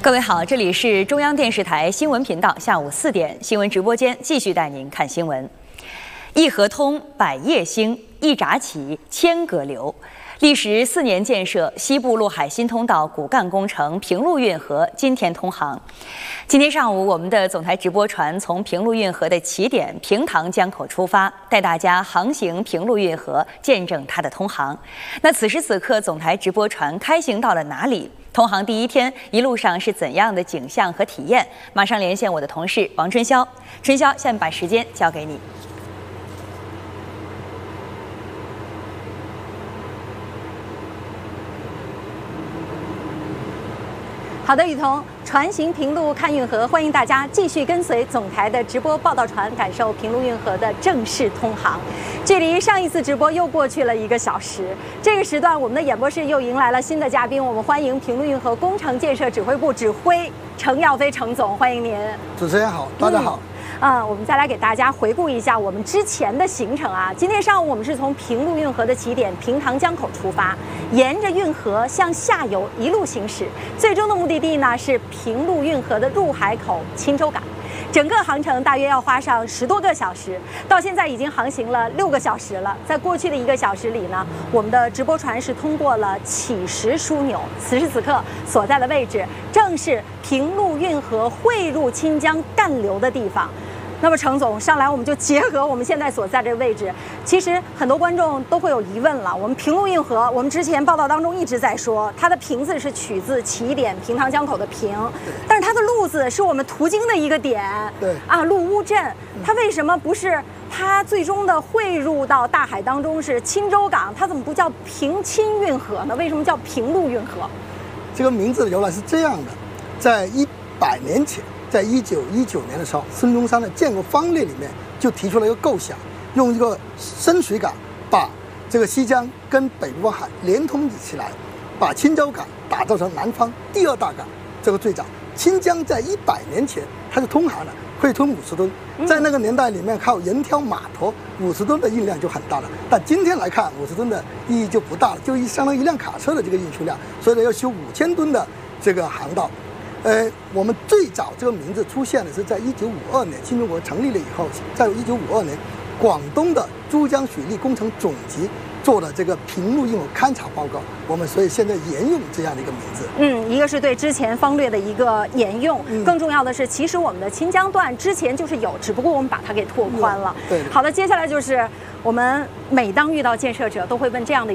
各位好，这里是中央电视台新闻频道，下午4点新闻直播间继续带您看新闻。一河通，百业兴；一闸起，千舸流。历时4年建设西部陆海新通道骨干工程平陆运河今天通航。今天上午，我们的总台直播船从平陆运河的起点平塘江口出发，带大家航行平陆运河，见证它的通航。那此时此刻，总台直播船开行到了哪里？通航第一天，一路上是怎样的景象和体验？马上连线我的同事王春潇。春潇，现在把时间交给你。 好的，雨桐，船行平陆看运河，欢迎大家继续跟随总台的直播报道船，感受平陆运河的正式通航。距离上一次直播又过去了1个小时，这个时段我们的演播室又迎来了新的嘉宾，我们欢迎平陆运河工程建设指挥部指挥程耀飞程总，欢迎您。 主持人好，大家好。 我们再来给大家回顾一下我们之前的行程啊。今天上午我们是从平陆运河的起点平塘江口出发，沿着运河向下游一路行驶，最终的目的地呢是平陆运河的入海口钦州港。整个航程大约要花上10多个小时，到现在已经航行了6个小时了。在过去的1个小时里呢，我们的直播船是通过了起石枢纽，此时此刻所在的位置正是平陆运河汇入清江干流的地方。那么程总上来，我们就结合我们现在所在这个位置，其实很多观众都会有疑问了。我们平陆运河，我们之前报道当中一直在说，它的平字是取自起点平塘江口的平，但是它的路字是我们途经的一个点， 对啊，陆乌镇，它为什么不是它最终的汇入到大海当中是钦州港？它怎么不叫平钦运河呢？为什么叫平陆运河？ 这个名字的由来是这样的，在100年前。在1919年的时候，孙中山的建国方略里面就提出了一个构想，用一个深水港把这个西江跟北部海连通起来，把钦州港打造成南方第2大港。这个最早，清江在100年前它就通航了，可以吞50吨。在那个年代里面，靠人挑马驮50吨的运量就很大了。但今天来看，50吨的意义就不大了，就相当于一辆卡车的这个运输量，所以呢要修5000吨的这个航道。我们最早这个名字出现的是在1952年，新中国成立了以后，在1952年，广东的珠江水利工程总局做了这个平陆运河勘察报告，我们所以现在沿用这样的一个名字。 一个是对之前方略的一个沿用，更重要的是，其实我们的清江段之前就是有，只不过我们把它给拓宽了。 对。 好的，接下来就是我们每当遇到建设者，都会问这样的一